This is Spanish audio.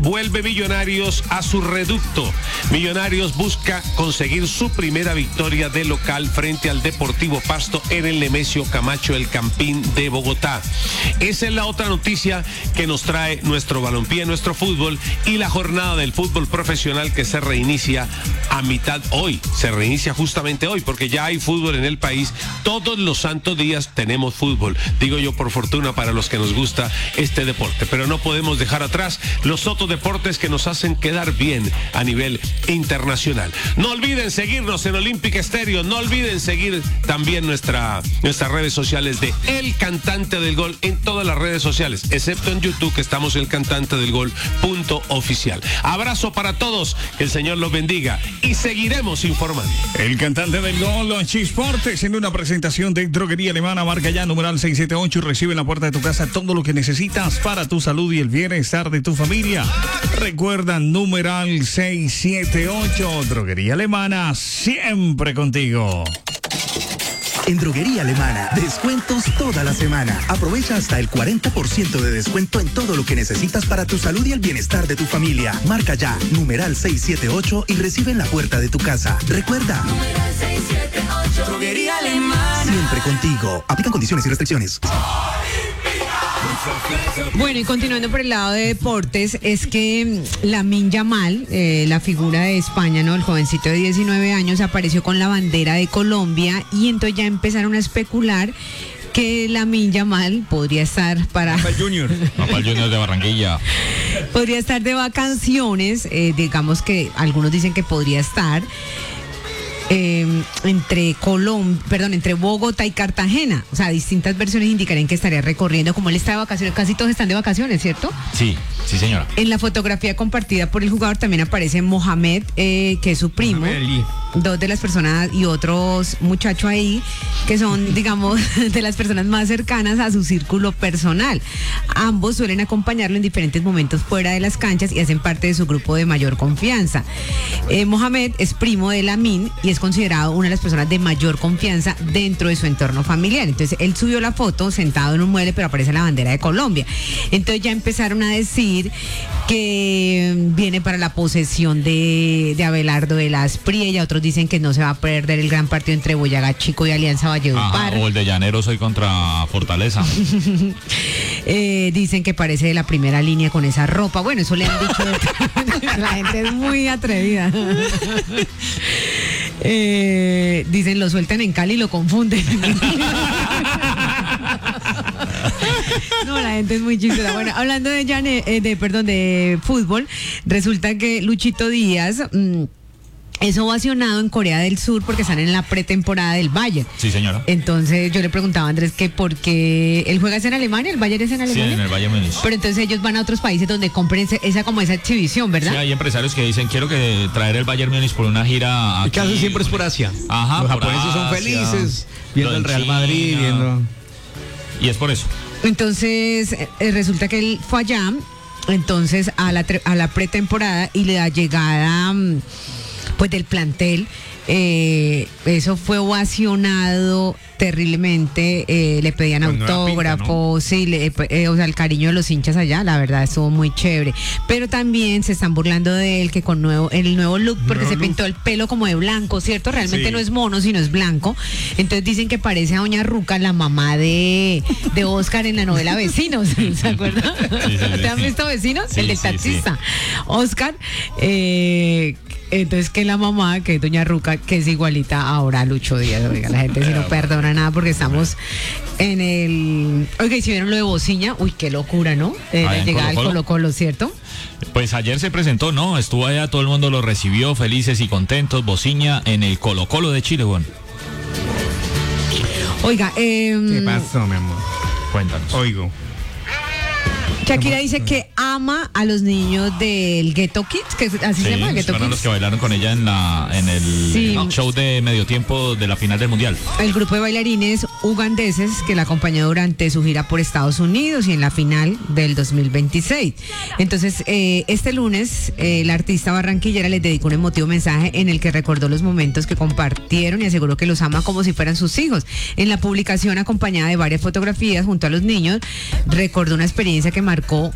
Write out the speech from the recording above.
Vuelve Millonarios a su reducto. Millonarios busca conseguir su primera victoria de local frente al Deportivo Pasto en el Nemesio Camacho, el Campín de Bogotá. Esa es la otra noticia que nos trae nuestro balompié, nuestro fútbol y la jornada del fútbol profesional que se reinicia a mitad hoy. Se reinicia justamente hoy porque ya hay fútbol en el país. Todos los santos días tenemos fútbol. Digo yo por fortuna para los que nos gusta este deporte. Pero no podemos dejar atrás los otros deportes que nos hacen quedar bien a nivel internacional. No olviden seguirnos en Olímpica Estéreo, no olviden seguir también nuestras redes sociales de El Cantante del Gol en todas las redes sociales, excepto en YouTube, que estamos El Cantante del Gol .oficial. Abrazo para todos, que el Señor los bendiga y seguiremos informando. El Cantante del Gol, los Chisportes, en una presentación de Droguería Alemana, marca ya numeral 678 y recibe en la puerta de tu casa todo lo que necesitas para tu salud y el bienestar de tu familia. Recuerda, numeral 678, Droguería Alemana, siempre contigo. En Droguería Alemana, descuentos toda la semana. Aprovecha hasta el 40% de descuento en todo lo que necesitas para tu salud y el bienestar de tu familia. Marca ya, numeral 678 y recibe en la puerta de tu casa. Recuerda, numeral 678, Droguería Alemana, siempre contigo. Aplican condiciones y restricciones. Bueno, y continuando por el lado de deportes, es que Lamine Yamal, la figura de España, ¿no? El jovencito de 19 años, apareció con la bandera de Colombia y entonces ya empezaron a especular que Lamine Yamal podría estar para... Papá Junior de Barranquilla. Podría estar de vacaciones, digamos que algunos dicen que podría estar... entre Bogotá y Cartagena. O sea, distintas versiones indicarían que estaría recorriendo, como él está de vacaciones, casi todos están de vacaciones, ¿cierto? Sí, señora. En la fotografía compartida por el jugador también aparece Mohamed, que es su primo, dos de las personas y otros muchachos ahí, que son, digamos, de las personas más cercanas a su círculo personal. Ambos suelen acompañarlo en diferentes momentos fuera de las canchas y hacen parte de su grupo de mayor confianza. Mohamed es primo de Lamine y es considerado una de las personas de mayor confianza dentro de su entorno familiar. Entonces él subió la foto sentado en un mueble, pero aparece la bandera de Colombia. Entonces ya empezaron a decir que viene para la posesión de Abelardo de la Asprilla. Otros dicen que no se va a perder el gran partido entre Boyacá Chico y Alianza Valledupar. O el de Llaneros hoy contra Fortaleza. Dicen que parece de la primera línea con esa ropa. Bueno, eso le han dicho. La gente es muy atrevida. Dicen, lo sueltan en Cali y lo confunden. No, la gente es muy chistosa. Bueno, hablando de fútbol, resulta que Luchito Díaz es ovacionado en Corea del Sur porque están en la pretemporada del Bayern. Sí, señora. Entonces yo le preguntaba a Andrés que por qué él juega en Alemania, el Bayern es en Alemania. Sí, en el Bayern Múnich. Pero entonces ellos van a otros países donde compren esa exhibición, ¿verdad? Sí, hay empresarios que dicen, quiero que traer el Bayern Múnich por una gira aquí. El caso siempre es por Asia. Ajá. Los japoneses son felices viendo el Real Madrid, viendo... Y es por eso. Entonces resulta que él fue allá, entonces a la pretemporada y le da llegada pues del plantel. Eso fue ovacionado terriblemente, le pedían con autógrafos, pinta, ¿no? O sea, el cariño de los hinchas allá, la verdad estuvo muy chévere, pero también se están burlando de él que con el nuevo look, porque se pintó el pelo como de blanco, ¿cierto? Realmente no es mono, sino es blanco. Entonces dicen que parece a doña Ruca, la mamá de Oscar en la novela Vecinos, ¿se acuerdan? ¿Te han visto Vecinos? Sí, el del taxista, Oscar, entonces que la mamá, que es doña Ruca, que es igualita ahora a Lucho Díaz. Oiga, la gente si no perdona nada porque estamos en el... Oiga, y si vieron lo de Bociña, uy, qué locura, ¿no? La llegada al Colo-Colo, ¿cierto? Pues ayer se presentó, ¿no? Estuvo allá, todo el mundo lo recibió, felices y contentos. Bociña en el Colo-Colo de Chile, bueno. Oiga, ¿qué pasó, mi amor? Cuéntanos. Oigo. Shakira dice que ama a los niños del Ghetto Kids, que así se llama, Ghetto fueron Kids. los que bailaron con ella en el show de medio tiempo de la final del Mundial. El grupo de bailarines ugandeses que la acompañó durante su gira por Estados Unidos y en la final del 2026. Entonces, este lunes, la artista barranquillera les dedicó un emotivo mensaje en el que recordó los momentos que compartieron y aseguró que los ama como si fueran sus hijos. En la publicación, acompañada de varias fotografías junto a los niños, recordó una experiencia que marcó